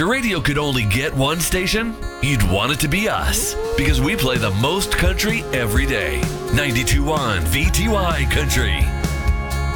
your radio could only get one station, you'd want it to be us. Because we play the most country every day. 92.1 VTY Country.